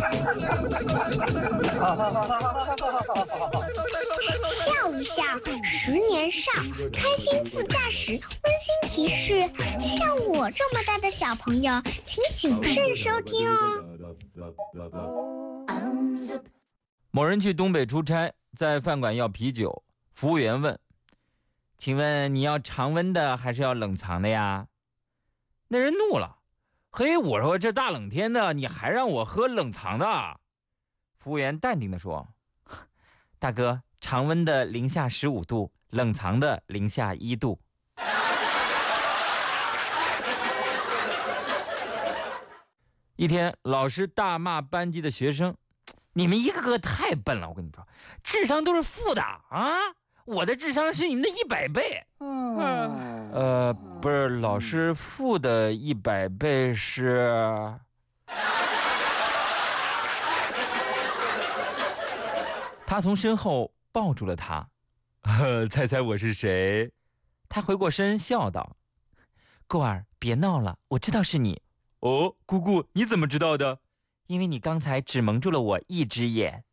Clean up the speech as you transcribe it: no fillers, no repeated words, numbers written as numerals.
笑一笑，10年少，开心自驾驶。温馨提示：像我这么大的小朋友，请谨慎收听哦。 某人去东北出差，在饭馆要啤酒，服务员问：“请问你要常温的还是要冷藏的呀？”那人怒了：“嘿，我说这大冷天的，你还让我喝冷藏的？”服务员淡定地说：“大哥，常温的-15度，冷藏的-1度。”一天，老师大骂班级的学生：“你们一个个太笨了，我跟你说，智商都是负的啊！我的智商是你们的100倍。”不是，老师，负的100倍是……他从身后抱住了他，猜猜我是谁？他回过身笑道：“cô儿，别闹了，我知道是你。”哦，姑姑，你怎么知道的？因为你刚才只蒙住了我一只眼。